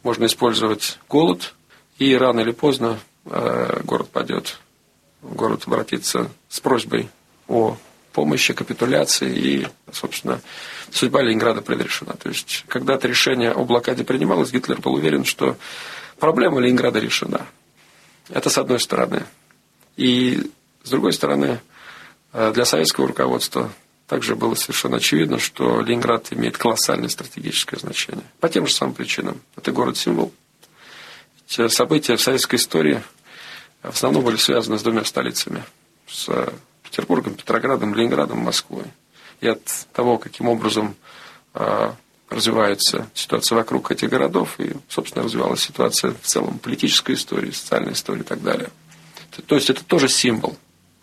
можно использовать голод, и рано или поздно город падет. Город обратится с просьбой о помощи, капитуляции, и, собственно, судьба Ленинграда предрешена. То есть, когда-то решение о блокаде принималось, Гитлер был уверен, что проблема Ленинграда решена. Это с одной стороны. И с другой стороны, для советского руководства также было совершенно очевидно, что Ленинград имеет колоссальное стратегическое значение. По тем же самым причинам. Это город-символ. События в советской истории в основном были связаны с двумя столицами. С Петербургом, Петроградом, Ленинградом, Москвой. И от того, каким образом развивается ситуация вокруг этих городов, и, собственно, развивалась ситуация в целом политической истории, социальной истории и так далее. То есть, это тоже символ,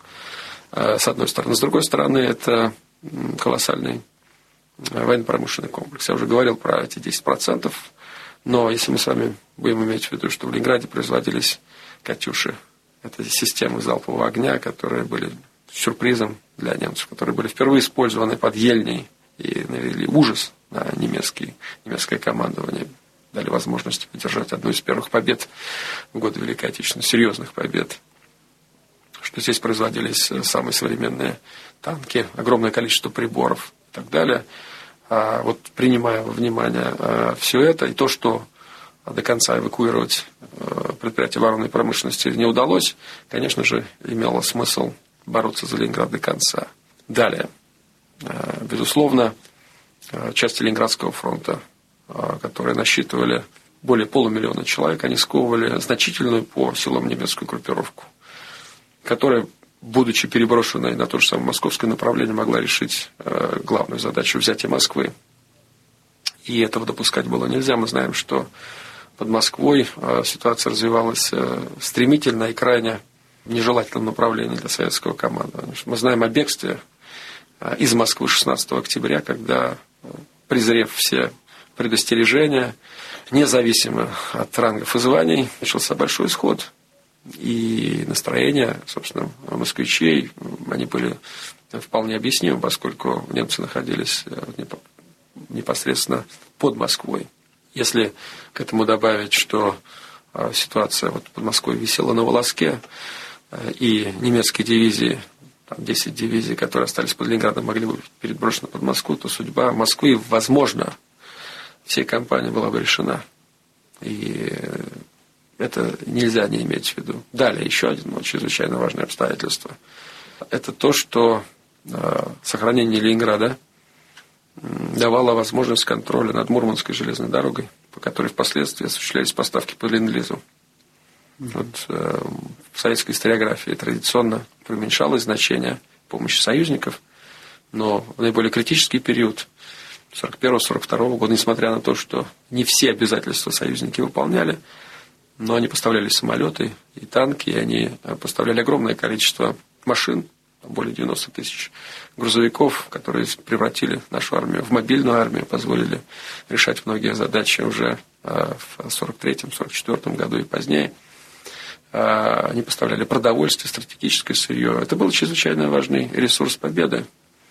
с одной стороны. С другой стороны, это колоссальный военно-промышленный комплекс. Я уже говорил про эти 10%, но если мы с вами будем иметь в виду, что в Ленинграде производились «Катюши», это системы залпового огня, которые были сюрпризом для немцев, которые были впервые использованы под Ельней и навели ужас на немецкое командование, дали возможность поддержать одну из первых побед в годы Великой Отечественной, серьезных побед, что здесь производились самые современные танки, огромное количество приборов и так далее. А вот принимая во внимание все это и то, что до конца эвакуировать предприятия оборонной промышленности не удалось, конечно же, имело смысл бороться за Ленинград до конца. Далее, безусловно, части Ленинградского фронта, которые насчитывали более полумиллиона человек, они сковывали значительную по силам немецкую группировку, которая, будучи переброшенной на то же самое московское направление, могла решить главную задачу взятия Москвы. И этого допускать было нельзя. Мы знаем, что под Москвой ситуация развивалась стремительно и крайне в нежелательном направлении для советского командования. Мы знаем о бегстве из Москвы 16 октября, когда, презрев все предостережения, независимо от рангов и званий, начался большой исход. И настроения, собственно, москвичей, они были вполне объяснимы, поскольку немцы находились непосредственно под Москвой. Если к этому добавить, что ситуация вот под Москвой висела на волоске, и немецкие дивизии, там 10 дивизий, которые остались под Ленинградом, могли быть переброшены под Москву, то судьба Москвы, возможно, всей кампании была бы решена. И это нельзя не иметь в виду. Далее, еще одно чрезвычайно важное обстоятельство. Это то, что сохранение Ленинграда давало возможность контроля над Мурманской железной дорогой, по которой впоследствии осуществлялись поставки по Ленд-лизу. Вот, в советской историографии традиционно преуменьшалось значение помощи союзников, но в наиболее критический период 1941-1942 года, несмотря на то, что не все обязательства союзники выполняли, но они поставляли самолеты и танки, и они поставляли огромное количество машин, более 90 тысяч грузовиков, которые превратили нашу армию в мобильную армию, позволили решать многие задачи уже в 1943-1944 году и позднее. Они поставляли продовольствие, стратегическое сырье. Это был чрезвычайно важный ресурс победы.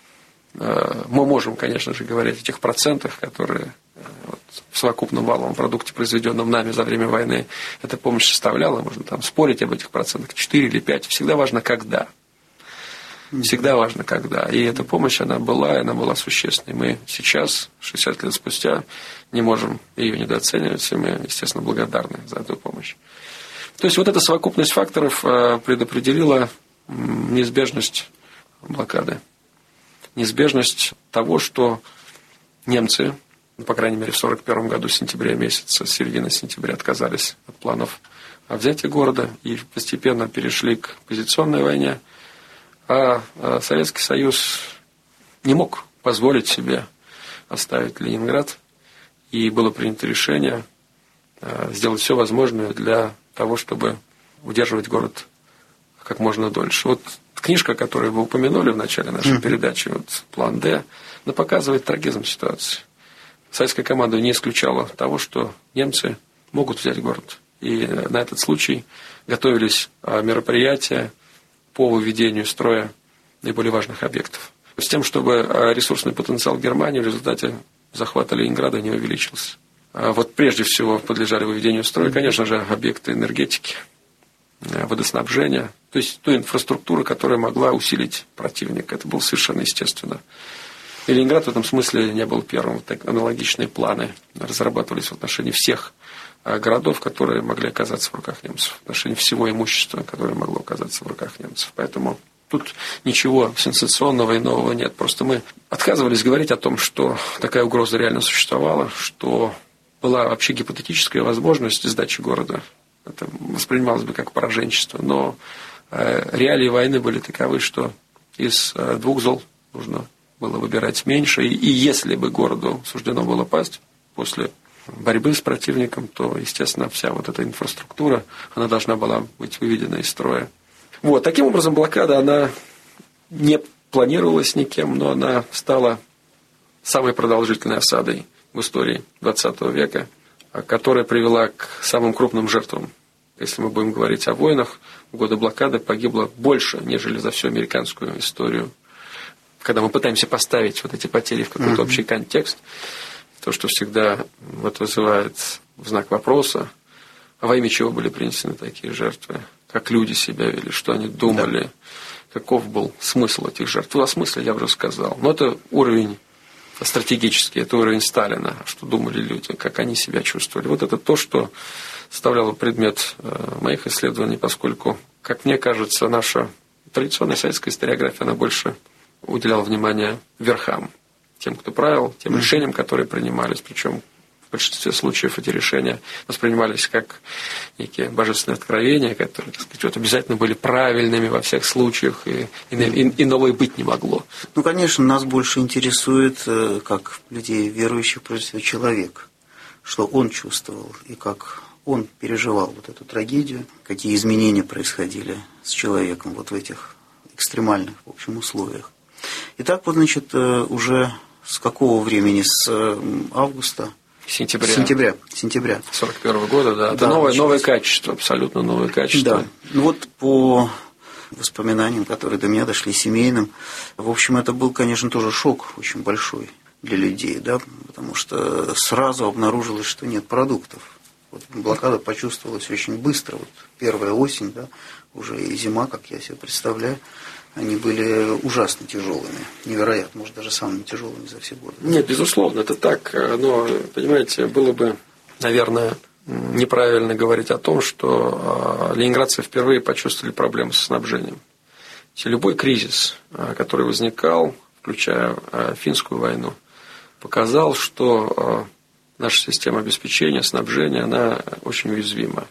Мы можем, конечно же, говорить о тех процентах, которые в совокупном валовом продукте, произведенном нами за время войны, эта помощь составляла. Можно там спорить об этих процентах, 4 или 5. Всегда важно, когда. Всегда важно, когда. И эта помощь, она была существенной. Мы сейчас, 60 лет спустя, не можем ее недооценивать, и мы, естественно, благодарны за эту помощь. То есть, вот эта совокупность факторов предопределила неизбежность блокады. Неизбежность того, что немцы, по крайней мере, в 1941 году, в сентябре месяце, с середины сентября, отказались от планов о взятии города и постепенно перешли к позиционной войне. А Советский Союз не мог позволить себе оставить Ленинград, и было принято решение сделать все возможное для того, чтобы удерживать город как можно дольше. Вот книжка, которую вы упомянули в начале нашей передачи, вот «План Д», она показывает трагизм ситуации. Советская команда не исключала того, что немцы могут взять город. И на этот случай готовились мероприятия по выведению строя наиболее важных объектов. С тем, чтобы ресурсный потенциал Германии в результате захвата Ленинграда не увеличился. Вот прежде всего подлежали выведению в строй, конечно же, объекты энергетики, водоснабжения, то есть ту инфраструктуру, которая могла усилить противника. Это было совершенно естественно. И Ленинград в этом смысле не был первым. Так, аналогичные планы разрабатывались в отношении всех городов, которые могли оказаться в руках немцев, в отношении всего имущества, которое могло оказаться в руках немцев. Поэтому тут ничего сенсационного и нового нет. Просто мы отказывались говорить о том, что такая угроза реально существовала, что была вообще гипотетическая возможность сдачи города. Это воспринималось бы как пораженчество. Но реалии войны были таковы, что из двух зол нужно было выбирать меньше. И если бы городу суждено было пасть после борьбы с противником, то, естественно, вся вот эта инфраструктура, она должна была быть выведена из строя. Вот. Таким образом, блокада, она не планировалась никем, но она стала самой продолжительной осадой в истории XX века, которая привела к самым крупным жертвам. Если мы будем говорить о войнах, в годы блокады погибло больше, нежели за всю американскую историю. Когда мы пытаемся поставить вот эти потери в какой-то общий контекст, то, что всегда вот вызывает знак вопроса, а во имя чего были принесены такие жертвы, как люди себя вели, что они думали, каков был смысл этих жертв. О смысле я уже сказал. Но это уровень стратегический, это уровень Сталина, что думали люди, как они себя чувствовали. Вот это то, что составляло предмет моих исследований, поскольку, как мне кажется, наша традиционная советская историография, она больше уделял внимание верхам, тем, кто правил, тем решениям, которые принимались. Причем в большинстве случаев эти решения воспринимались как некие божественные откровения, которые, так сказать, вот обязательно были правильными во всех случаях, и иного и быть не могло. Ну, конечно, нас больше интересует, как людей верующих, прежде всего, человек, что он чувствовал и как он переживал вот эту трагедию, какие изменения происходили с человеком вот в этих экстремальных, в общем, условиях. Итак, вот, значит, уже с какого времени? С августа? Сентября 41 года, да. Это новое качество, абсолютно новое качество. Да. Ну вот по воспоминаниям, которые до меня дошли, семейным, в общем, это был, конечно, тоже шок очень большой для людей, да, потому что сразу обнаружилось, что нет продуктов. Вот блокада почувствовалась очень быстро. Вот первая осень, да, уже и зима, как я себе представляю, они были ужасно тяжелыми, невероятно, может, даже самыми тяжелыми за все годы. Нет, безусловно, это так, но, понимаете, было бы, наверное, неправильно говорить о том, что ленинградцы впервые почувствовали проблемы со снабжением. Любой кризис, который возникал, включая финскую войну, показал, что наша система обеспечения, снабжения, она очень уязвима.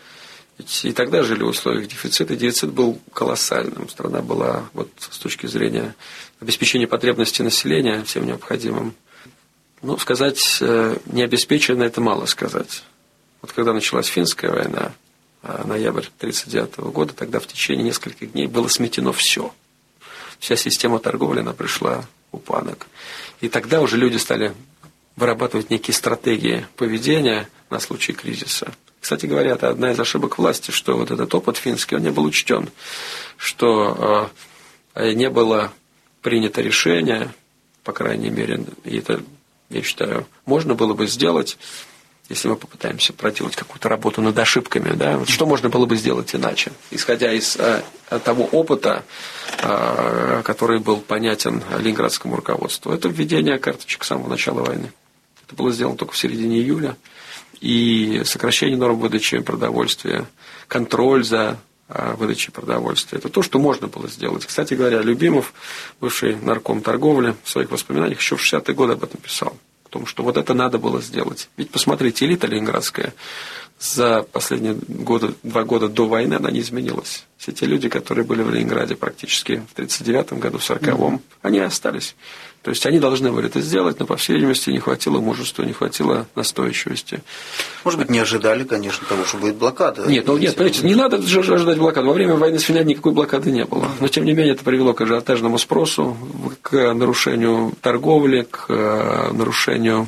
И тогда жили в условиях дефицита. Дефицит был колоссальным. Страна была вот, с точки зрения обеспечения потребностей населения всем необходимым. Ну, сказать необеспеченно, это мало сказать. Вот когда началась финская война, ноябрь 1939 года, тогда в течение нескольких дней было сметено все. Вся система торговли, она пришла в упадок. И тогда уже люди стали вырабатывать некие стратегии поведения на случай кризиса. Кстати говоря, это одна из ошибок власти, что вот этот опыт финский, он не был учтен, что не было принято решение, по крайней мере, и это, я считаю, можно было бы сделать, если мы попытаемся проделать какую-то работу над ошибками, да, вот что можно было бы сделать иначе, исходя из того опыта, который был понятен ленинградскому руководству. Это введение карточек с самого начала войны. Это было сделано только в середине июля. И сокращение норм выдачи продовольствия, контроль за выдачей продовольствия. Это то, что можно было сделать. Кстати говоря, Любимов, бывший нарком торговли, в своих воспоминаниях еще в 60-е годы об этом писал. О том, что вот это надо было сделать. Ведь посмотрите, элита ленинградская за последние 2 года до войны, она не изменилась. Все те люди, которые были в Ленинграде практически в 1939 году, в 1940-м, они остались. То есть они должны были это сделать, но, по всей видимости, не хватило мужества, не хватило настойчивости. Может быть, не ожидали, конечно, того, что будет блокада. Нет, понимаете, не надо ожидать блокаду. Во время войны с Финляндией никакой блокады не было. Но, тем не менее, это привело к ажиотажному спросу, к нарушению торговли, к нарушению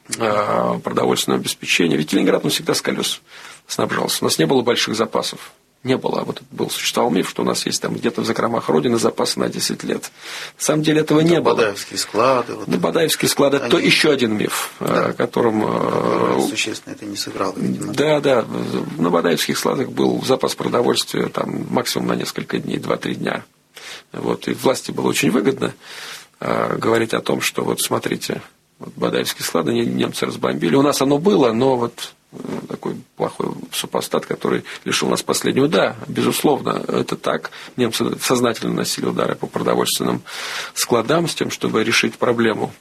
продовольственного обеспечения. Ведь Ленинград, он всегда с колес снабжался. У нас не было больших запасов. не было. Вот существовал миф, что у нас есть там где-то в закромах Родины запасы на 10 лет. На самом деле этого не было. Бадаевские склады. Бадаевские склады – это еще один миф, о котором… Существенно это не сыграло, видимо. Да. На Бадаевских складах был запас продовольствия там, максимум на несколько дней, 2-3 дня. Вот, и власти было очень выгодно говорить о том, что вот смотрите, вот Бадаевские склады немцы разбомбили. У нас оно было, но вот такой плохой супостат, который лишил нас последнего. Да, безусловно, это так. Немцы сознательно наносили удары по продовольственным складам с тем, чтобы решить проблему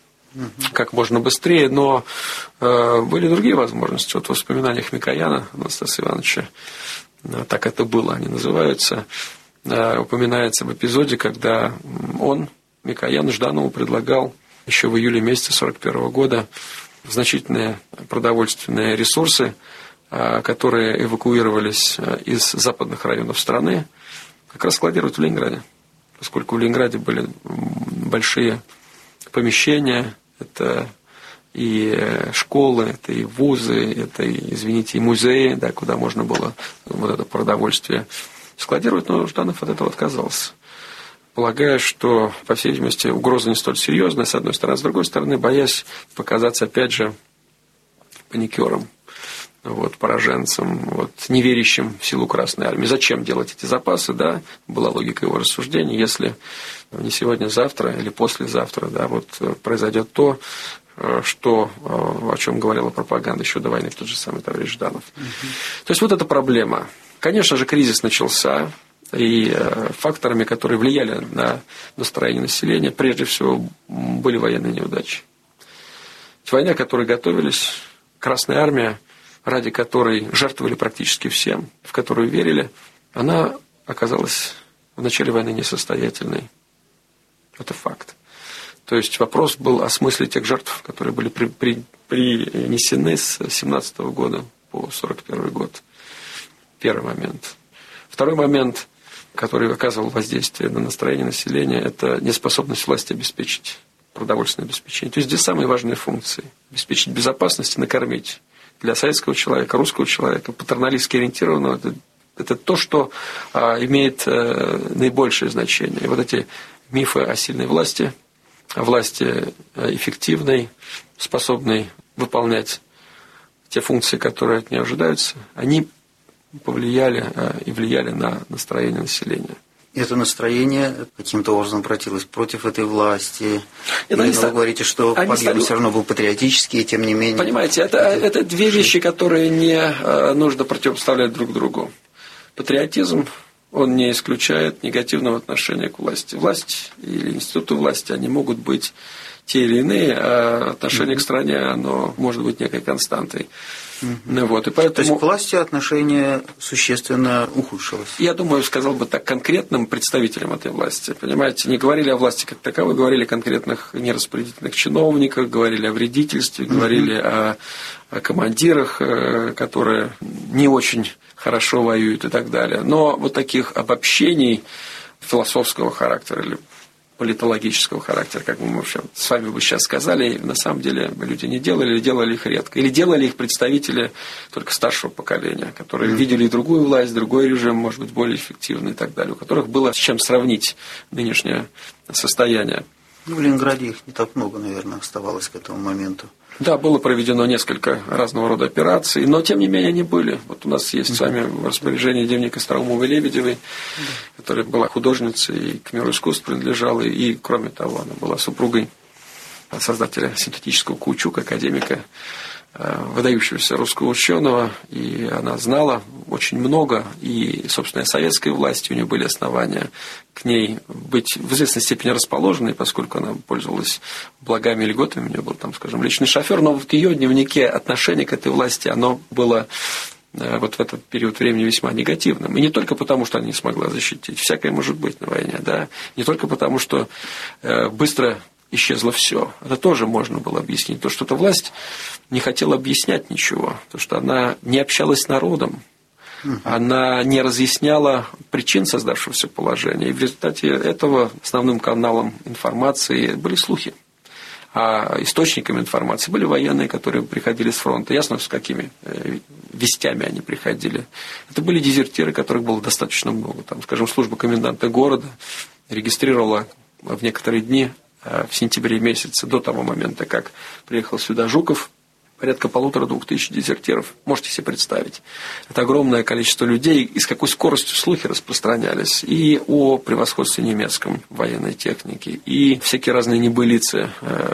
как можно быстрее, но были другие возможности. Вот в воспоминаниях Микояна Анастаса Ивановича, так это было, они называются, упоминается в эпизоде, когда он, Микоян, Жданову предлагал еще в июле месяце 1941 года значительные продовольственные ресурсы, которые эвакуировались из западных районов страны, как раз складировать в Ленинграде. Поскольку в Ленинграде были большие помещения, это и школы, это и вузы, это, и музеи, да, куда можно было вот это продовольствие складировать, но Жданов от этого отказался. Полагаю, что, по всей видимости, угроза не столь серьезная, с одной стороны, а с другой стороны, боясь показаться, опять же, паникером, вот, пораженцем, вот, неверящим в силу Красной Армии. Зачем делать эти запасы, да, была логика его рассуждений, если не сегодня, завтра или послезавтра, да, вот, произойдет то, что, о чем говорила пропаганда еще до войны, тот же самый товарищ Жданов. То есть, вот эта проблема. Конечно же, кризис начался, и факторами, которые влияли на настроение населения, прежде всего, были военные неудачи. Война, к которой готовились, Красная Армия, ради которой жертвовали практически всем, в которую верили, она оказалась в начале войны несостоятельной. Это факт. То есть вопрос был о смысле тех жертв, которые были принесены с 1917 года по 1941 год. Первый момент. Второй момент, который оказывал воздействие на настроение населения, это неспособность власти обеспечить продовольственное обеспечение. То есть здесь самые важные функции. Обеспечить безопасность и накормить. Для советского человека, русского человека, патерналистски ориентированного, это то, что имеет наибольшее значение. И вот эти мифы о сильной власти, о власти эффективной, способной выполнять те функции, которые от нее ожидаются, они повлияли и влияли на настроение населения. Это настроение каким-то образом обратилось против этой власти. Вы говорите, что подъем все равно был патриотический, и тем не менее... Понимаете, это две вещи, которые не нужно противопоставлять друг другу. Патриотизм, он не исключает негативного отношения к власти. Власть или институты власти, они могут быть те или иные, а отношение к стране, оно может быть некой константой. Вот, и поэтому... То есть к власти отношение существенно ухудшилось? Я думаю, сказал бы так, конкретным представителям этой власти. Понимаете, не говорили о власти как таковой, говорили о конкретных нераспорядительных чиновниках, говорили о вредительстве, говорили о командирах, которые не очень хорошо воюют и так далее. Но вот таких обобщений философского характера или политологического характера, как мы вообще с вами бы сейчас сказали, на самом деле люди не делали, или делали их редко. Или делали их представители только старшего поколения, которые видели и другую власть, другой режим, может быть, более эффективный и так далее, у которых было с чем сравнить нынешнее состояние. В Ленинграде их не так много, наверное, оставалось к этому моменту. Да, было проведено несколько разного рода операций, но тем не менее они были. Вот у нас есть с вами в распоряжении дневник Остроумовой Лебедевой, которая была художницей и к миру искусств принадлежала, и, кроме того, она была супругой создателя синтетического каучука, академика, выдающегося русского ученого, и она знала очень много, и, собственно, советской власти у нее были основания к ней быть в известной степени расположенной, поскольку она пользовалась благами и льготами, у нее был там, скажем, личный шофер, но в ее дневнике отношение к этой власти, оно было вот в этот период времени весьма негативным. И не только потому, что она не смогла защитить, всякое может быть на войне, да, не только потому, что быстро исчезло все. Это тоже можно было объяснить. То, что эта власть не хотела объяснять ничего, то, что она не общалась с народом, она не разъясняла причин создавшегося положения. И в результате этого основным каналом информации были слухи. А источниками информации были военные, которые приходили с фронта. Ясно, с какими вестями они приходили. Это были дезертиры, которых было достаточно много. Там, скажем, служба коменданта города регистрировала в некоторые дни в сентябре месяце, до того момента, как приехал сюда Жуков, порядка 1500-2000 дезертиров. Можете себе представить. Это огромное количество людей, и с какой скоростью слухи распространялись и о превосходстве немецком военной техники, и всякие разные небылицы.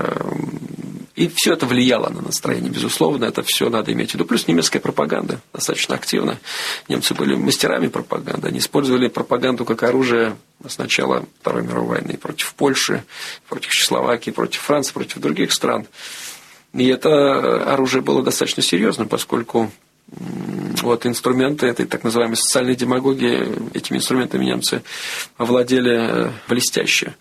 И все это влияло на настроение, безусловно, это все надо иметь в виду. Плюс немецкая пропаганда достаточно активна. Немцы были мастерами пропаганды. Они использовали пропаганду как оружие с начала Второй мировой войны против Польши, против Чехословакии, против Франции, против других стран. И это оружие было достаточно серьезным, поскольку вот инструменты этой так называемой социальной демагогии, этими инструментами немцы овладели блестяще.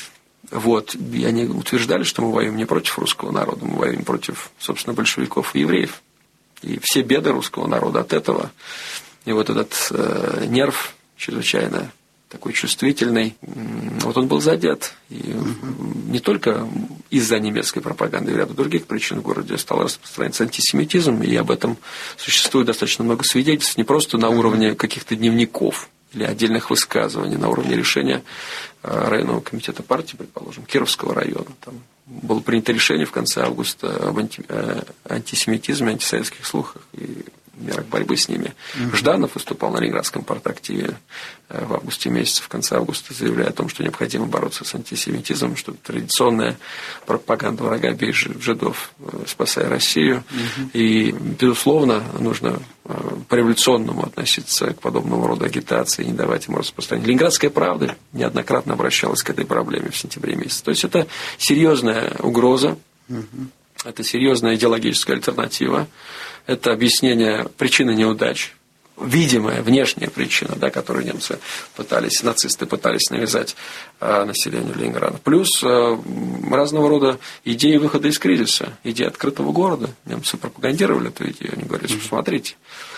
Вот. И они утверждали, что мы воюем не против русского народа, мы воюем против, собственно, большевиков и евреев. И все беды русского народа от этого. И вот этот нерв чрезвычайно такой чувствительный, вот он был задет. И не только из-за немецкой пропаганды, и ряда других причин в городе стал распространяться антисемитизм, и об этом существует достаточно много свидетельств, не просто на уровне каких-то дневников или отдельных высказываний, на уровне решения районного комитета партии, предположим, Кировского района. Там было принято решение в конце августа об антисемитизме, антисоветских слухах и мерах борьбы с ними. Жданов выступал на Ленинградском партактиве в августе месяце, в конце августа, заявляя о том, что необходимо бороться с антисемитизмом, что традиционная пропаганда врага «бей жидов, спасай Россию». И, безусловно, нужно по-революционному относиться к подобному роду агитации и не давать ему распространения. Ленинградская правда неоднократно обращалась к этой проблеме в сентябре месяце. То есть это серьезная угроза, это серьезная идеологическая альтернатива, это объяснение причины неудач, видимая внешняя причина, да, которую немцы пытались, нацисты пытались навязать населению Ленинграда. Плюс разного рода идеи выхода из кризиса, идеи открытого города. Немцы пропагандировали эту идею, они говорили, посмотрите,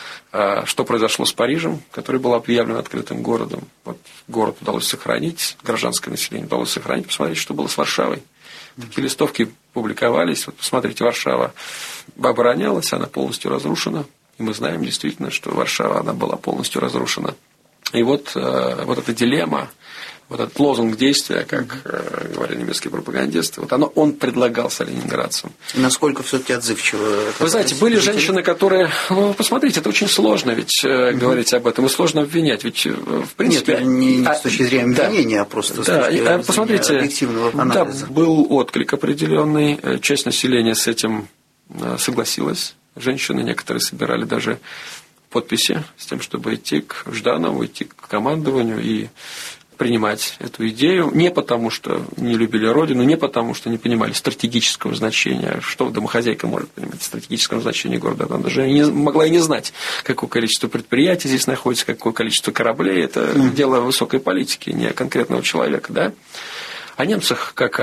что произошло с Парижем, который был объявлен открытым городом. Вот город удалось сохранить, гражданское население удалось сохранить, посмотрите, что было с Варшавой. Такие листовки публиковались. Вот посмотрите, Варшава оборонялась, она полностью разрушена. И мы знаем действительно, что Варшава она была полностью разрушена. И вот эта дилемма, вот этот лозунг действия, как говорили немецкие пропагандисты, вот он предлагался ленинградцам. И насколько все-таки отзывчиво? Вы знаете, были женщины, которые... Ну, посмотрите, это очень сложно ведь говорить об этом, и сложно обвинять, ведь в принципе... Нет, не с точки зрения обвинения, а просто с точки зрения объективного анализа. Да, был отклик определенный, часть населения с этим согласилась. Женщины некоторые собирали даже подписи с тем, чтобы идти к Жданову, идти к командованию и принимать эту идею, не потому, что не любили Родину, не потому, что не понимали стратегического значения, что домохозяйка может понимать в стратегическом значении города. Она даже могла и не знать, какое количество предприятий здесь находится, какое количество кораблей. Это дело высокой политики, не конкретного человека. Да? О немцах, как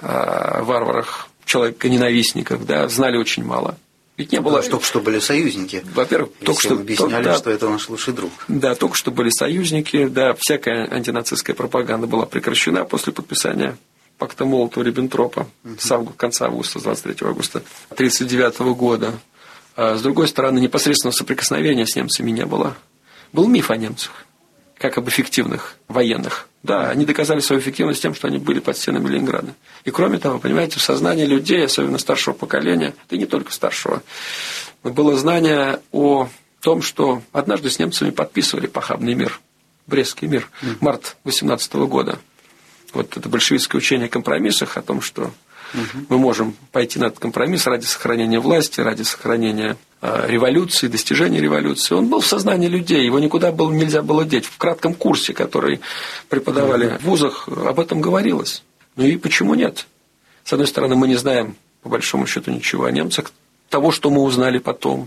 о варварах, человеконенавистниках, да, знали очень мало. Ведь не было... Только что были союзники. Во-первых, только что объясняли, что это наш лучший друг. Да, только что были союзники, да, всякая антинацистская пропаганда была прекращена после подписания пакта Молотова-Риббентропа с конца августа, с 23 августа 1939 года. А с другой стороны, непосредственного соприкосновения с немцами не было. Был миф о немцах, как об эффективных военных. Да, они доказали свою эффективность тем, что они были под стенами Ленинграда. И кроме того, понимаете, в сознании людей, особенно старшего поколения, да и не только старшего, было знание о том, что однажды с немцами подписывали похабный мир, Брестский мир, март 18 года. Вот это большевистское учение о компромиссах, о том, что мы можем пойти на этот компромисс ради сохранения власти, ради сохранения революции, достижения революции. Он был в сознании людей, его никуда нельзя было деть. В кратком курсе, который преподавали в вузах, об этом говорилось. Ну и почему нет? С одной стороны, мы не знаем, по большому счету, ничего о немцах, того, что мы узнали потом.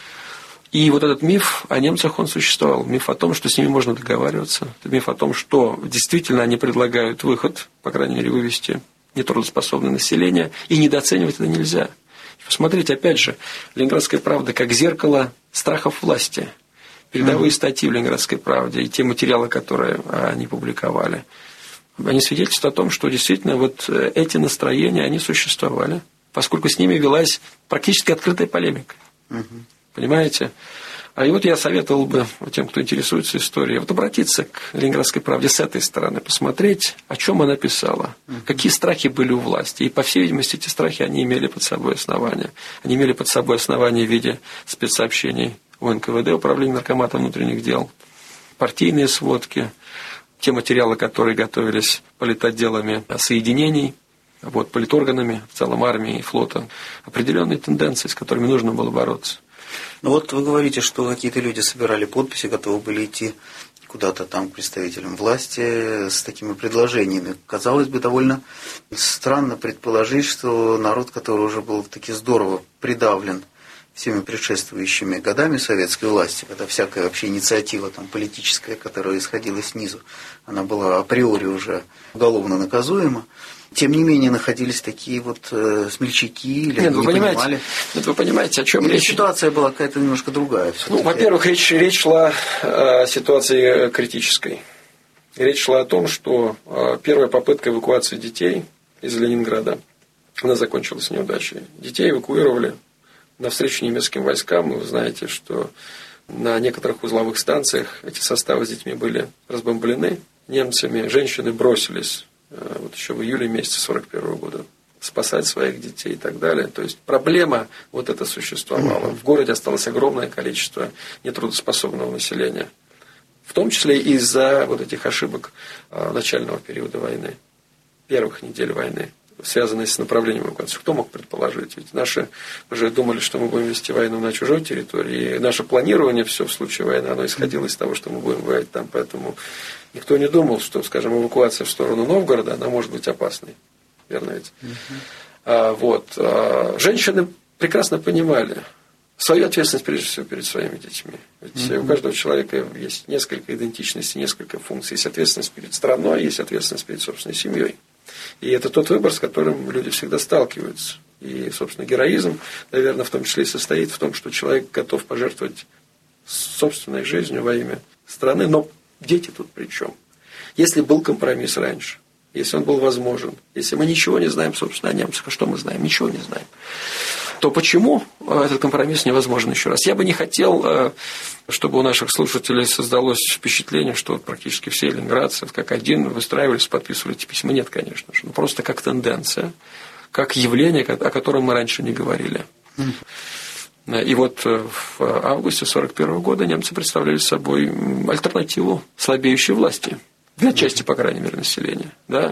И вот этот миф о немцах, он существовал. Миф о том, что с ними можно договариваться. Это миф о том, что действительно они предлагают выход, по крайней мере, вывести нетрудоспособное население, и недооценивать это нельзя. Посмотрите, опять же, «Ленинградская правда» как зеркало страхов власти. Передовые статьи в «Ленинградской правде» и те материалы, которые они публиковали, Они свидетельствуют о том, что действительно вот эти настроения, они существовали, поскольку с ними велась практически открытая полемика. Понимаете? И вот я советовал бы тем, кто интересуется историей, вот обратиться к «Ленинградской правде» с этой стороны, посмотреть, о чем она писала, какие страхи были у власти. И, по всей видимости, эти страхи, они имели под собой основания. Они имели под собой основания в виде спецсообщений УНКВД, Управления Наркомата внутренних дел, партийные сводки, те материалы, которые готовились политотделами соединений, вот, политорганами, в целом армии и флота, определенные тенденции, с которыми нужно было бороться. Ну вот вы говорите, что какие-то люди собирали подписи, готовы были идти куда-то там к представителям власти с такими предложениями. Казалось бы, довольно странно предположить, что народ, который уже был таки здорово придавлен всеми предшествующими годами советской власти, когда всякая вообще инициатива там, политическая, которая исходила снизу, она была априори уже уголовно наказуема, тем не менее находились такие вот смельчаки или не понимали. Вы понимаете, о чем речь? Ситуация была какая-то немножко другая. Ну, во-первых, речь шла о ситуации критической. Речь шла о том, что первая попытка эвакуации детей из Ленинграда, она закончилась неудачей. Детей эвакуировали навстречу немецким войскам. Вы знаете, что на некоторых узловых станциях эти составы с детьми были разбомблены немцами. Женщины бросились вот еще в июле месяце 1941 года спасать своих детей и так далее. То есть проблема вот эта существовала. В городе осталось огромное количество нетрудоспособного населения. В том числе из-за вот этих ошибок начального периода войны, первых недель войны, связанные с направлением эвакуации. Кто мог предположить? Ведь мы же думали, что мы будем вести войну на чужой территории. И наше планирование все в случае войны, оно исходило из того, что мы будем воевать там. Поэтому никто не думал, что, скажем, эвакуация в сторону Новгорода, она может быть опасной. Верно ведь? Женщины прекрасно понимали свою ответственность, прежде всего, перед своими детьми. Ведь у каждого человека есть несколько идентичностей, несколько функций. Есть ответственность перед страной, есть ответственность перед собственной семьей. И это тот выбор, с которым люди всегда сталкиваются. И, собственно, героизм, наверное, в том числе и состоит в том, что человек готов пожертвовать собственной жизнью во имя страны. Но дети тут при чем? Если был компромисс раньше, если он был возможен, если мы ничего не знаем, собственно, о немцах, а что мы знаем? Ничего не знаем. То почему этот компромисс невозможен еще раз? Я бы не хотел, чтобы у наших слушателей создалось впечатление, что практически все ленинградцы как один выстраивались, подписывали эти письма. Нет, конечно же. Просто как тенденция, как явление, о котором мы раньше не говорили. И вот в августе 1941 года немцы представляли собой альтернативу слабеющей власти. Для части, по крайней мере, населения. Да?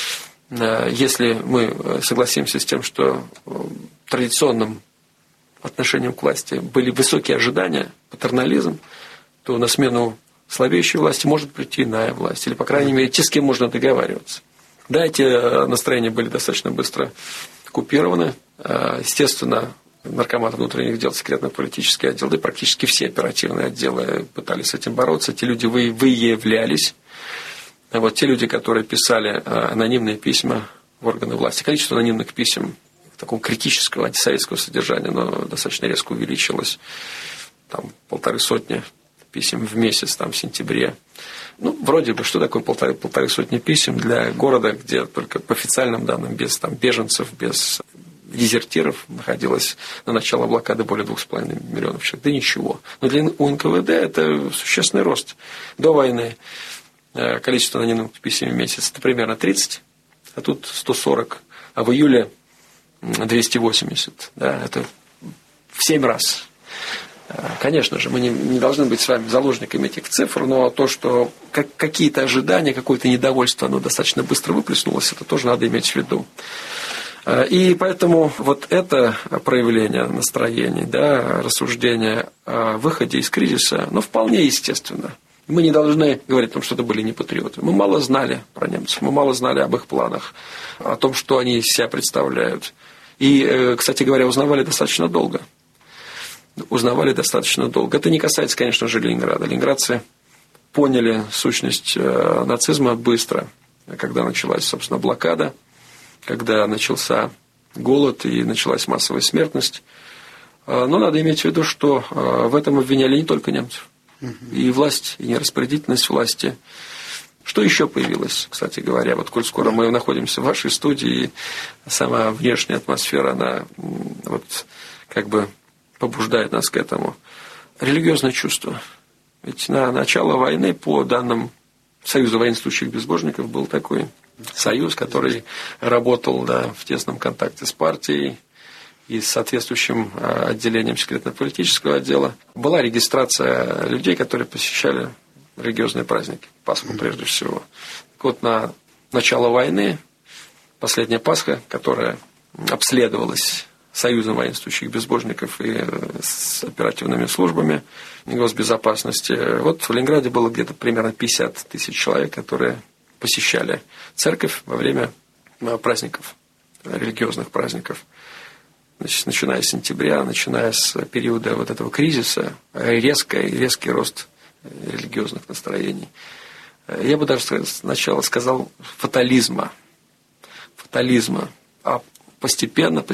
Если мы согласимся с тем, что традиционным отношением к власти были высокие ожидания, патернализм, то на смену слабеющей власти может прийти иная власть. Или, по крайней мере, те, с кем можно договариваться. Да, эти настроения были достаточно быстро купированы. Естественно, Наркомат внутренних дел, секретно-политический отдел, да и практически все оперативные отделы пытались с этим бороться. Те люди выявлялись. Вот те люди, которые писали анонимные письма в органы власти, количество анонимных писем такого критического антисоветского содержания, оно достаточно резко увеличилось. Там 150 писем в месяц, там, в сентябре. Ну, вроде бы, что такое 150 писем для города, где только по официальным данным, без там, беженцев, без дезертиров находилось на начало блокады более 2,5 миллионов человек. Да ничего. Но для УНКВД это существенный рост. До войны количество анонимных писем в месяц это примерно 30, а тут 140, а в июле 280. Да, это в 7 раз. Конечно же, мы не должны быть с вами заложниками этих цифр, но то, что какие-то ожидания, какое-то недовольство, оно достаточно быстро выплеснулось, это тоже надо иметь в виду. И поэтому вот это проявление настроений, да, рассуждения о выходе из кризиса, вполне естественно. Мы не должны говорить о том, что это были не патриоты. Мы мало знали про немцев, мы мало знали об их планах, о том, что они из себя представляют. И, кстати говоря, узнавали достаточно долго. Это не касается, конечно же, Ленинграда. Ленинградцы поняли сущность нацизма быстро, когда началась, собственно, блокада, когда начался голод и началась массовая смертность. Но надо иметь в виду, что в этом обвиняли не только немцев. И власть, и нераспорядительность власти, Что еще появилось, кстати говоря, вот коль скоро мы находимся в вашей студии, сама внешняя атмосфера, она вот как бы побуждает нас к этому. Религиозное чувство. Ведь на начало войны, по данным Союза военнослужащих безбожников, был такой союз, который работал, да, в тесном контакте с партией и с соответствующим отделением секретно-политического отдела. Была регистрация людей, которые посещали религиозные праздники, Пасху прежде всего. Так вот, на начало войны, последняя Пасха, которая обследовалась Союзом военнослужащих безбожников и с оперативными службами госбезопасности, вот в Ленинграде было где-то примерно 50 тысяч человек, которые посещали церковь во время праздников, религиозных праздников. Значит, начиная с сентября, начиная с периода вот этого кризиса, резкий рост религиозных настроений. Я бы даже сначала сказал фатализма. А постепенно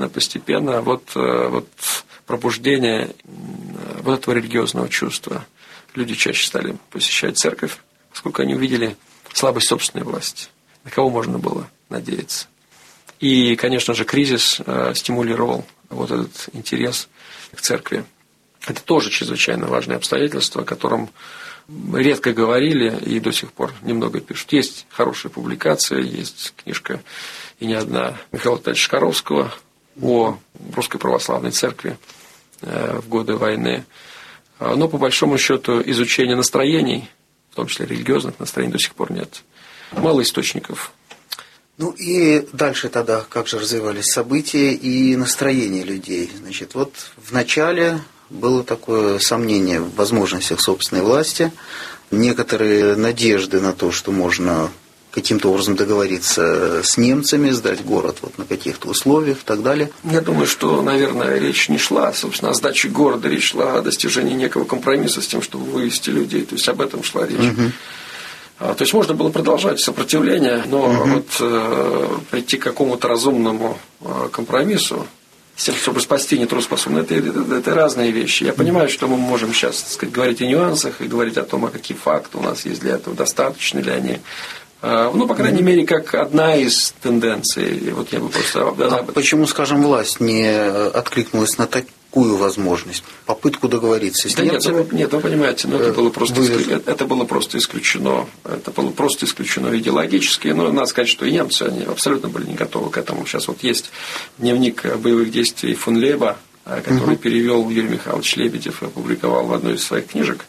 вот пробуждение вот этого религиозного чувства. Люди чаще стали посещать церковь, поскольку они увидели слабость собственной власти. На кого можно было надеяться. И, конечно же, кризис стимулировал вот этот интерес к церкви. Это тоже чрезвычайно важное обстоятельство, о котором редко говорили и до сих пор немного пишут. Есть хорошие публикации, есть книжка и не одна Михаила Витальевича Шкаровского о Русской Православной Церкви в годы войны. Но, по большому счету, изучения настроений, в том числе религиозных настроений, до сих пор нет. Мало источников. Ну и дальше тогда, как же развивались события и настроения людей. Значит, вот в начале было такое сомнение в возможностях собственной власти, некоторые надежды на то, что можно каким-то образом договориться с немцами, сдать город вот на каких-то условиях и так далее. Я думаю, что, наверное, речь не шла, собственно, о сдаче города, речь шла о достижении некого компромисса с тем, чтобы вывести людей, то есть об этом шла речь. Угу. То есть можно было продолжать сопротивление, но вот прийти к какому-то разумному компромиссу, с тем, чтобы спасти нетрудоспособных, это разные вещи. Я понимаю, что мы можем сейчас, так сказать, говорить о нюансах и говорить о том, а какие факты у нас есть для этого, достаточно ли они. Ну, по крайней мере, как одна из тенденций. Вот я бы просто... Почему, скажем, власть не откликнулась на такую возможность, попытку договориться с немцами? Нет, вы понимаете, но это было просто исключено. Это было просто исключено идеологически. Но надо сказать, что и немцы, они абсолютно были не готовы к этому. Сейчас вот есть дневник боевых действий фон Леба, который перевел Юрий Михайлович Лебедев и опубликовал в одной из своих книжек.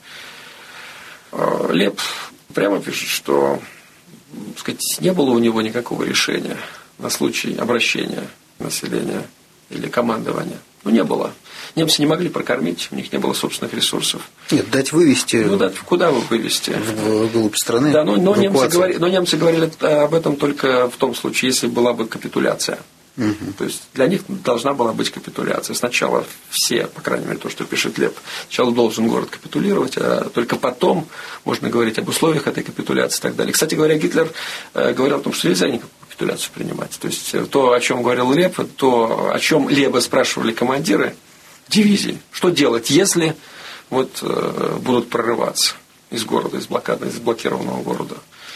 Леб прямо пишет, что, так сказать, не было у него никакого решения на случай обращения населения или командования. Ну, не было. Немцы не могли прокормить, у них не было собственных ресурсов. Нет, дать вывести. Ну, дать куда вы вывести? Вглубь страны. Да, но немцы говорили об этом только в том случае, если была бы капитуляция. То есть для них должна была быть капитуляция. Сначала все, по крайней мере, то, что пишет Леб, сначала должен город капитулировать, а только потом можно говорить об условиях этой капитуляции и так далее. Кстати говоря, Гитлер говорил о том, что нельзя никакую капитуляцию принимать. То есть то, о чем говорил Леб, то, о чем Леба спрашивали командиры дивизии, что делать, если вот будут прорываться из города, из блокированного города.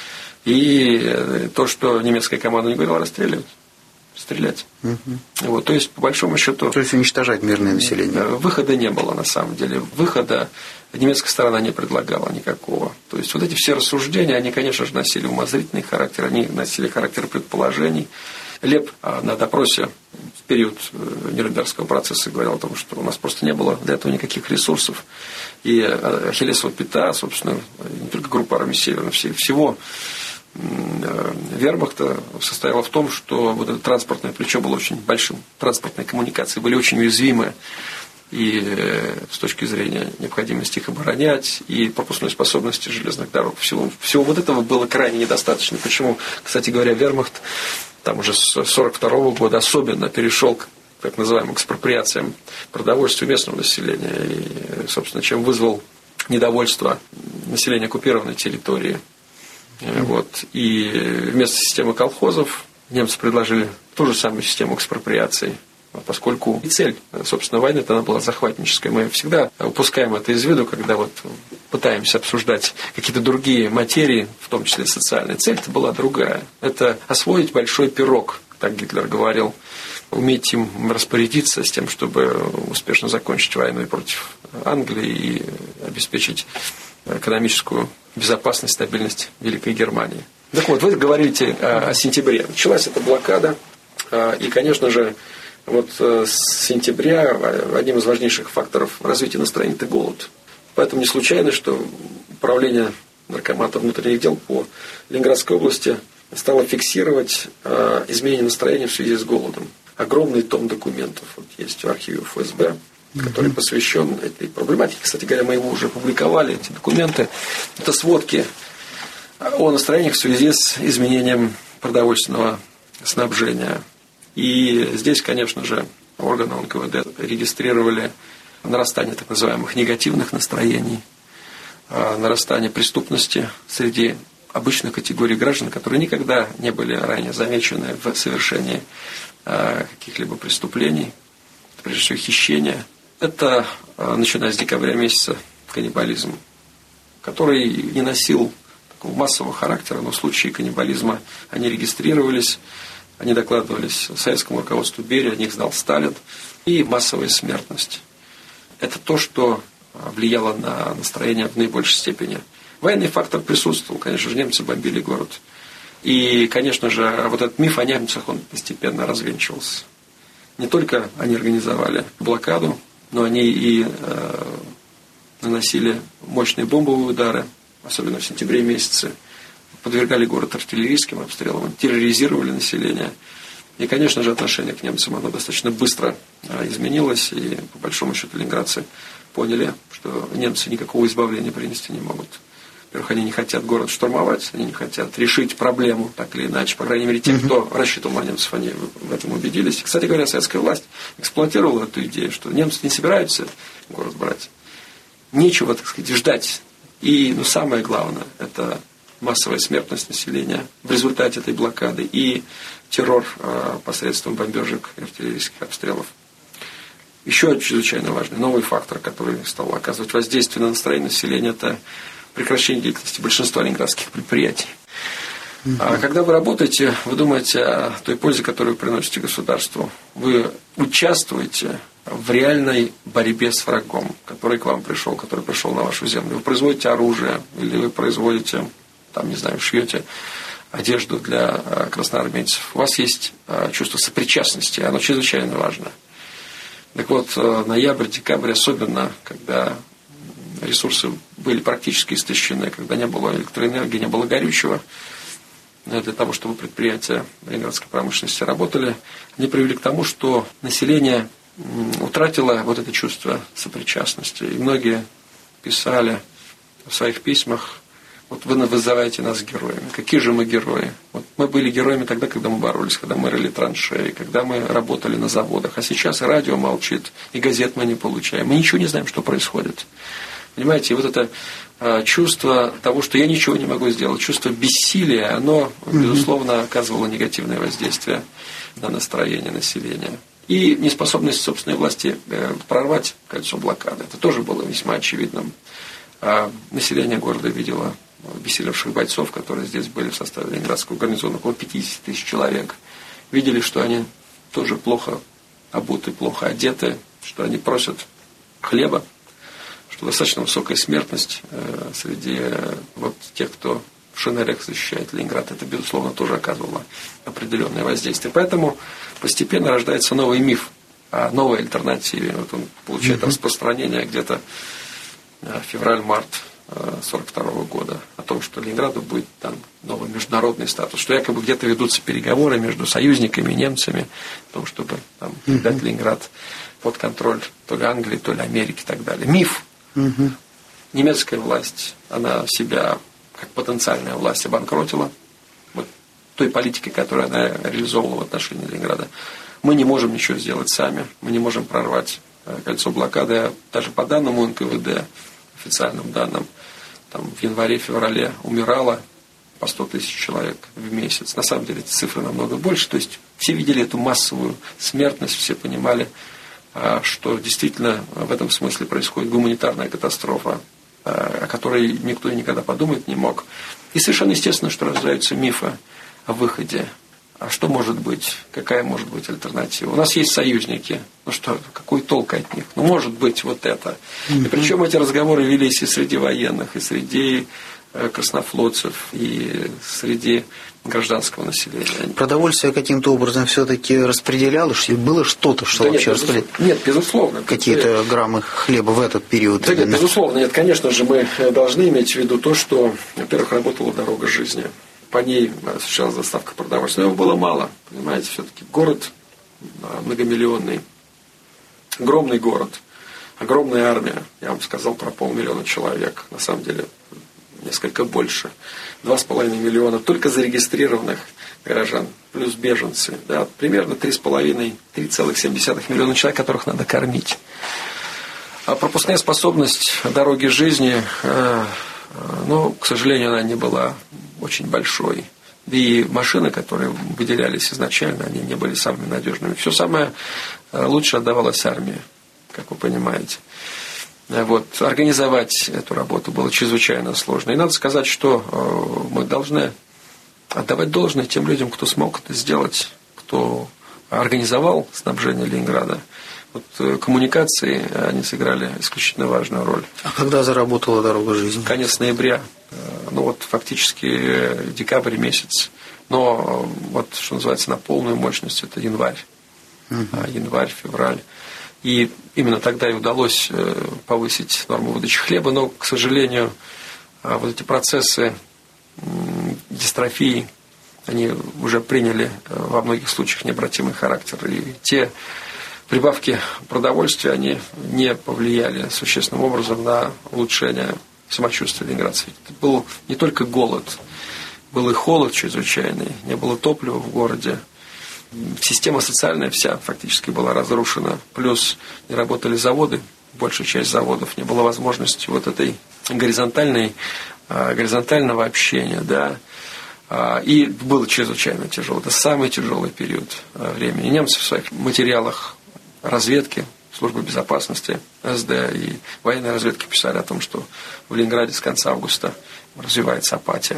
И то, что немецкая команда не говорила, расстреливать. Стрелять. Вот, то есть, по большому счету... То есть, уничтожать мирное население. Выхода не было, на самом деле. Выхода немецкая сторона не предлагала никакого. То есть, вот эти все рассуждения, они, конечно же, носили умозрительный характер, они носили характер предположений. Леб на допросе в период Нюрнбергского процесса говорил о том, что у нас просто не было для этого никаких ресурсов. И ахиллесова пята, собственно, не только группа армий Севера, всего вермахта состояла в том, что вот это транспортное плечо было очень большим, транспортные коммуникации были очень уязвимы и с точки зрения необходимости их оборонять, и пропускной способности железных дорог. Всего вот этого было крайне недостаточно. Почему, кстати говоря, вермахт там уже с 1942 года особенно перешел к так называемым экспроприациям продовольствия местного населения, и, собственно, чем вызвал недовольство населения оккупированной территории. Вот. И вместо системы колхозов немцы предложили ту же самую систему экспроприации, поскольку и цель, собственно, войны-то она была захватническая. Мы всегда упускаем это из виду, когда вот пытаемся обсуждать какие-то другие материи, в том числе социальные, цель-то была другая. Это освоить большой пирог, так Гитлер говорил, уметь им распорядиться с тем, чтобы успешно закончить войну против Англии и обеспечить экономическую безопасность, стабильность Великой Германии. Так вот, вы говорите о сентябре. Началась эта блокада, и, конечно же, вот с сентября одним из важнейших факторов развития настроения – это голод. Поэтому не случайно, что управление Наркомата внутренних дел по Ленинградской области стало фиксировать изменение настроения в связи с голодом. Огромный том документов вот есть в архиве ФСБ, который посвящен этой проблематике. Кстати говоря, мы его уже публиковали, эти документы. Это сводки о настроениях в связи с изменением продовольственного снабжения. И здесь, конечно же, органы НКВД регистрировали нарастание так называемых негативных настроений, нарастание преступности среди обычных категорий граждан, которые никогда не были ранее замечены в совершении каких-либо преступлений, прежде всего хищения. Это, начиная с декабря месяца, каннибализм, который не носил такого массового характера, но случаи каннибализма, они регистрировались, они докладывались советскому руководству Берии, о них знал Сталин, и массовая смертность. Это то, что влияло на настроение в наибольшей степени. Военный фактор присутствовал, конечно же, немцы бомбили город. И, конечно же, вот этот миф о немцах, он постепенно развенчивался. Не только они организовали блокаду, но они и наносили мощные бомбовые удары, особенно в сентябре месяце, подвергали город артиллерийским обстрелам, терроризировали население. И, конечно же, отношение к немцам, оно достаточно быстро изменилось, и, по большому счету, ленинградцы поняли, что немцы никакого избавления принести не могут. Во-первых, они не хотят город штурмовать, они не хотят решить проблему так или иначе. По крайней мере, те, кто рассчитывал на немцев, они в этом убедились. Кстати говоря, советская власть эксплуатировала эту идею, что немцы не собираются город брать. Нечего, так сказать, ждать. И, самое главное, это массовая смертность населения в результате этой блокады и террор посредством бомбежек и артиллерийских обстрелов. Еще чрезвычайно важный новый фактор, который стал оказывать воздействие на настроение населения, это прекращение деятельности большинства ленинградских предприятий. А когда вы работаете, вы думаете о той пользе, которую вы приносите государству. Вы участвуете в реальной борьбе с врагом, который к вам пришел, который пришел на вашу землю. Вы производите оружие, или вы производите, шьете одежду для красноармейцев. У вас есть чувство сопричастности, оно чрезвычайно важно. Так вот, ноябрь, декабрь, особенно, когда ресурсы были практически истощены, когда не было электроэнергии, не было горючего, для того, чтобы предприятия ленинградской промышленности работали, они привели к тому, что население утратило вот это чувство сопричастности. И многие писали в своих письмах: вот вы вызываете нас героями. Какие же мы герои? Вот мы были героями тогда, когда мы боролись, когда мы рыли траншеи, когда мы работали на заводах. А сейчас и радио молчит, и газет мы не получаем. Мы ничего не знаем, что происходит. Понимаете, и вот это чувство того, что я ничего не могу сделать, чувство бессилия, оно, безусловно, оказывало негативное воздействие на настроение населения. И неспособность собственной власти прорвать кольцо блокады. Это тоже было весьма очевидным. Население города видело обессилевших бойцов, которые здесь были в составе ленинградского гарнизона, около 50 тысяч человек. Видели, что они тоже плохо обуты, плохо одеты, что они просят хлеба, что достаточно высокая смертность среди тех, кто в шинелях защищает Ленинград. Это, безусловно, тоже оказывало определенное воздействие. Поэтому постепенно рождается новый миф о новой альтернативе. Вот он получает распространение где-то февраль-март 1942 года о том, что Ленинграду будет там новый международный статус, что якобы где-то ведутся переговоры между союзниками и немцами о том, чтобы там дать Ленинград под контроль то ли Англии, то ли Америки и так далее. Миф. Немецкая власть, она себя как потенциальная власть обанкротила вот той политикой, которую она реализовывала в отношении Ленинграда. Мы не можем ничего сделать сами, мы не можем прорвать кольцо блокады. Даже по данным НКВД, официальным данным, там в январе-феврале умирало по 100 тысяч человек в месяц. На самом деле эти цифры намного больше. То есть все видели эту массовую смертность, все понимали, что действительно в этом смысле происходит гуманитарная катастрофа. о которой никто никогда подумать не мог. И совершенно естественно, что рождаются мифы о выходе. А что может быть? Какая может быть альтернатива? У нас есть союзники. Ну что, какой толк от них? Ну, может быть, вот это. И причем эти разговоры велись и среди военных, и среди краснофлотцев, и среди гражданского населения. Продовольствие каким-то образом все-таки распределялось? Было что-то, что да вообще нет, распределялось? Нет, безусловно. Какие-то граммы хлеба в этот период? Да нет, безусловно, нет. Конечно же, мы должны иметь в виду то, что, во-первых, работала дорога жизни. По ней осуществлялась доставка продовольствия. Но его было мало, понимаете, все-таки город многомиллионный, огромный город, огромная армия. Я вам сказал про 500 000 человек, на самом деле несколько больше. 2,5 миллиона только зарегистрированных горожан, плюс беженцы. Да, примерно 3,7 миллиона человек, которых надо кормить. А пропускная способность дороги жизни, ну, к сожалению, она не была очень большой. И машины, которые выделялись изначально, они не были самыми надежными. Все самое лучше отдавалось армии, как вы понимаете. Вот. Организовать эту работу было чрезвычайно сложно. И надо сказать, что мы должны отдавать должное тем людям, кто смог это сделать, кто организовал снабжение Ленинграда. Вот коммуникации, они сыграли исключительно важную роль. А когда заработала дорога жизни? Конец ноября. Ну вот фактически декабрь месяц. Но вот, что называется, на полную мощность это январь. Январь, февраль. И именно тогда и удалось повысить норму выдачи хлеба. Но, к сожалению, вот эти процессы дистрофии, они уже приняли во многих случаях необратимый характер. И те прибавки продовольствия, они не повлияли существенным образом на улучшение самочувствия ленинградцев. Это был не только голод, был и холод чрезвычайный, не было топлива в городе. Система социальная вся фактически была разрушена. Плюс не работали заводы, большая часть заводов, не было возможности вот этой горизонтального общения, да. И было чрезвычайно тяжело. Это самый тяжелый период времени. Немцы в своих материалах разведки, службы безопасности, СД и военной разведки писали о том, что в Ленинграде с конца августа развивается апатия.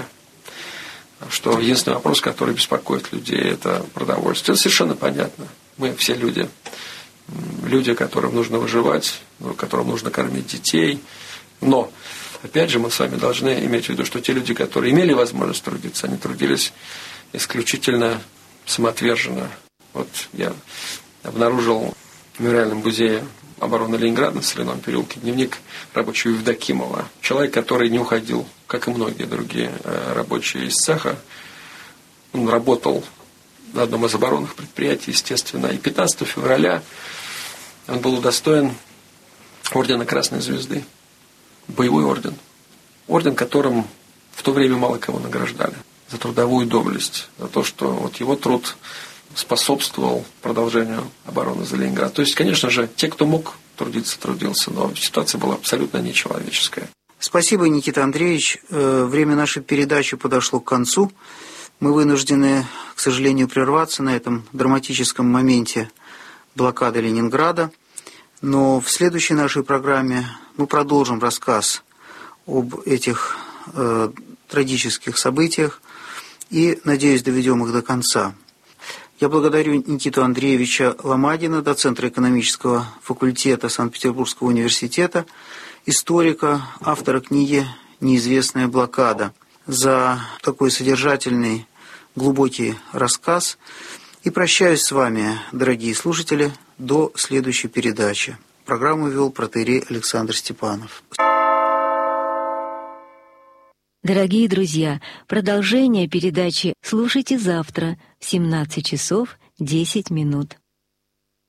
Что единственный вопрос, который беспокоит людей, это продовольствие. Это совершенно понятно. Мы все люди. Люди, которым нужно выживать, которым нужно кормить детей. Но, опять же, мы с вами должны иметь в виду, что те люди, которые имели возможность трудиться, они трудились исключительно самоотверженно. Вот я обнаружил в Мемориальном музее обороны Ленинграда на Соляном переулке дневник рабочего Евдокимова. Человек, который не уходил, как и многие другие рабочие из цеха. Он работал на одном из оборонных предприятий, естественно. И 15 февраля он был удостоен ордена Красной Звезды. Боевой орден. Орден, которым в то время мало кого награждали. За трудовую доблесть. За то, что вот его труд способствовал продолжению обороны за Ленинград. То есть, конечно же, те, кто мог трудиться, трудился, но ситуация была абсолютно нечеловеческая. Спасибо, Никита Андреевич. Время нашей передачи подошло к концу. Мы вынуждены, к сожалению, прерваться на этом драматическом моменте блокады Ленинграда. Но в следующей нашей программе мы продолжим рассказ об этих трагических событиях и, надеюсь, доведем их до конца. Я благодарю Никиту Андреевича Ломадина, доцента экономического факультета Санкт-Петербургского университета, историка, автора книги «Неизвестная блокада», за такой содержательный, глубокий рассказ. И прощаюсь с вами, дорогие слушатели, до следующей передачи. Программу вел протоиерей Александр Степанов. Дорогие друзья, продолжение передачи слушайте завтра в 17 часов 10 минут.